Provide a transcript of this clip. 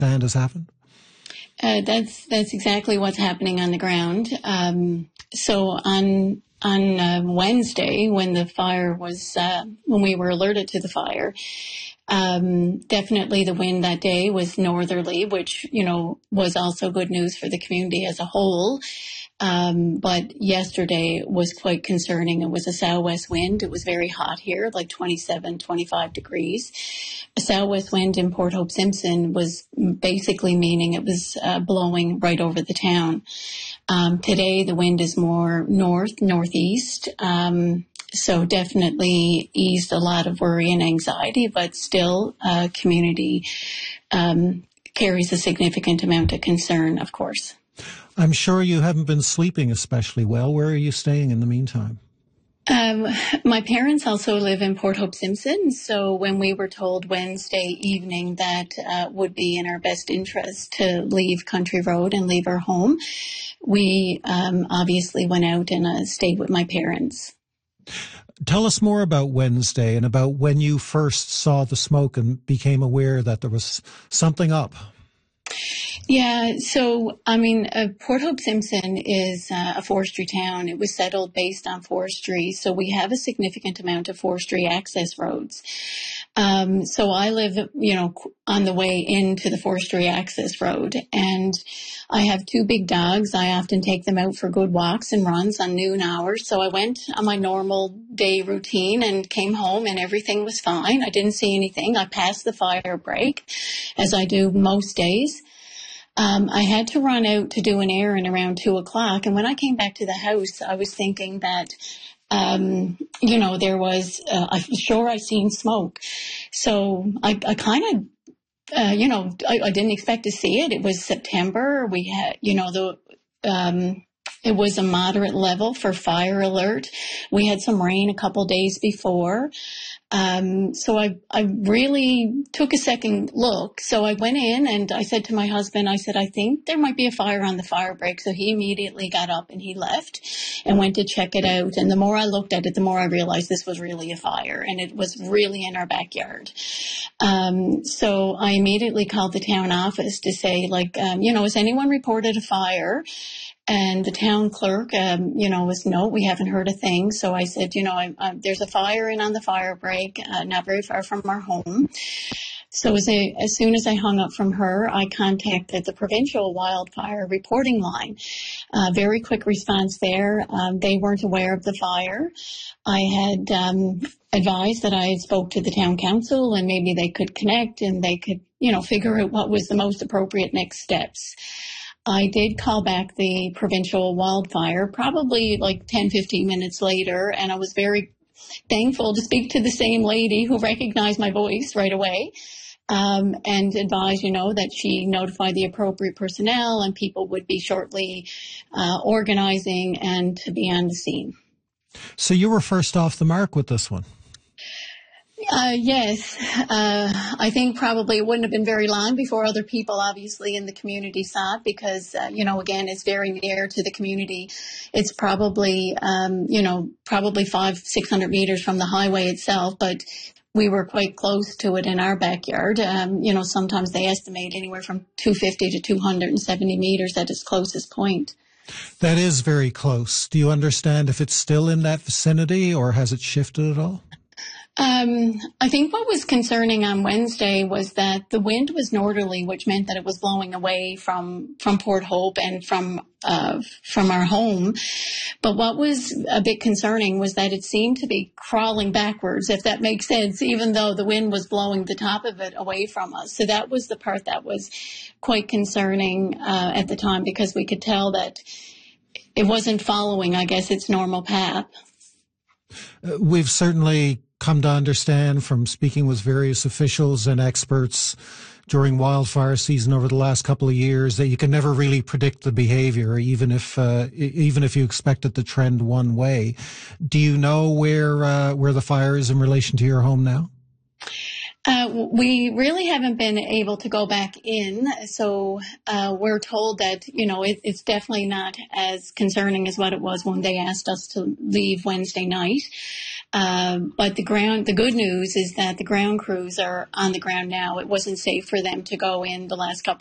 understand has happened? That's exactly what's happening on the ground. So on Wednesday, when the fire was, when we were alerted to the fire, definitely the wind that day was northerly, which, was also good news for the community as a whole. But yesterday was quite concerning. It was a southwest wind. It was very hot here, like 27, 25 degrees. A southwest wind in Port Hope Simpson was basically meaning it was blowing right over the town. Today, the wind is more northeast. So definitely eased a lot of worry and anxiety, but still community carries a significant amount of concern, of course. I'm sure you haven't been sleeping especially well. Where are you staying in the meantime? My parents also live in Port Hope Simpson, so when we were told Wednesday evening that would be in our best interest to leave Country Road and leave our home, we obviously went out and stayed with my parents. Tell us more about Wednesday and about when you first saw the smoke and became aware that there was something up. Yeah, so, Port Hope Simpson is a forestry town. It was settled based on forestry, so we have a significant amount of forestry access roads. So I live, on the way into the forestry access road, and I have two big dogs. I often take them out for good walks and runs on noon hours. So I went on my normal day routine and came home and everything was fine. I didn't see anything. I passed the fire break, as I do most days. I had to run out to do an errand around 2:00. And when I came back to the house, I was thinking that, there was, I'm sure I seen smoke. So I kind of, I didn't expect to see it. It was September. We had, it was a moderate level for fire alert. We had some rain a couple days before. So I really took a second look. So I went in and I said to my husband, I think there might be a fire on the fire break. So he immediately got up and he left and went to check it out. And the more I looked at it, the more I realized this was really a fire and it was really in our backyard. So I immediately called the town office to say, has anyone reported a fire? And the town clerk, was, no, we haven't heard a thing. So I said, there's a fire in on the fire break, not very far from our home. So as soon as I hung up from her, I contacted the provincial wildfire reporting line. Very quick response there. They weren't aware of the fire. I had advised that I spoke to the town council and maybe they could connect and they could, figure out what was the most appropriate next steps. I did call back the provincial wildfire probably like 10, 15 minutes later, and I was very thankful to speak to the same lady who recognized my voice right away and advised, that she notified the appropriate personnel and people would be shortly organizing and to be on the scene. So you were first off the mark with this one. Yes. I think probably it wouldn't have been very long before other people obviously in the community saw it because, again, it's very near to the community. It's probably, probably 500-600 meters from the highway itself, but we were quite close to it in our backyard. Sometimes they estimate anywhere from 250 to 270 meters at its closest point. That is very close. Do you understand if it's still in that vicinity or has it shifted at all? I think what was concerning on Wednesday was that the wind was northerly, which meant that it was blowing away from Port Hope and from our home. But what was a bit concerning was that it seemed to be crawling backwards, if that makes sense, even though the wind was blowing the top of it away from us. So that was the part that was quite concerning at the time because we could tell that it wasn't following, I guess, its normal path. We've certainly come to understand from speaking with various officials and experts during wildfire season over the last couple of years that you can never really predict the behavior, even if you expect it to trend one way. Do you know where the fire is in relation to your home now? We really haven't been able to go back in, so we're told that, it's definitely not as concerning as what it was when they asked us to leave Wednesday night. But the good news is that the ground crews are on the ground now. It wasn't safe for them to go in the last couple